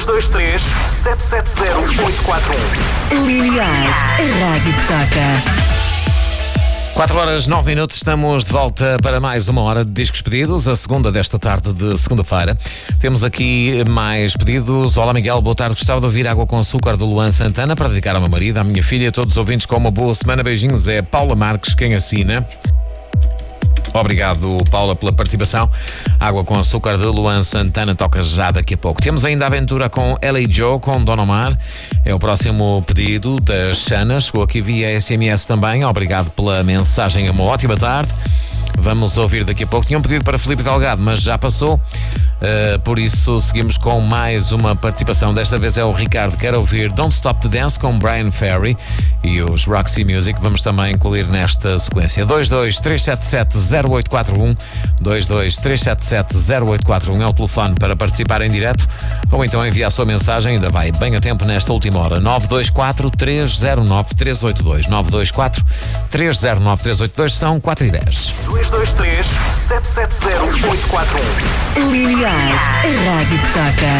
223 770 841. Linear, a rádio que toca. 4h09, estamos de volta para mais uma hora de discos pedidos, a segunda desta tarde de segunda-feira. Temos aqui mais pedidos. Olá Miguel, boa tarde. Gostava de ouvir Água com Açúcar do Luan Santana para dedicar ao meu marido, à minha filha, a todos os ouvintes com uma boa semana. Beijinhos, é Paula Marques quem assina. Obrigado, Paula, pela participação. Água com Açúcar de Luan Santana toca já daqui a pouco. Temos ainda a aventura com L.A. Joe, com Don Omar. É o próximo pedido da Xana. Chegou aqui via SMS também. Obrigado pela mensagem. Uma ótima tarde. Vamos ouvir daqui a pouco. Tinha um pedido para Filipe Delgado, mas já passou. Por isso seguimos com mais uma participação. Desta vez é o Ricardo. Quer ouvir Don't Stop the Dance com Brian Ferry e os Roxy Music. Vamos também incluir nesta sequência. 22-377-0841 22-377-0841 é o telefone para participar em direto ou então enviar a sua mensagem. Ainda vai bem a tempo nesta última hora. 924-309-382 924-309-382. São 4h10. 223 770 841. Linear, a rádio que toca.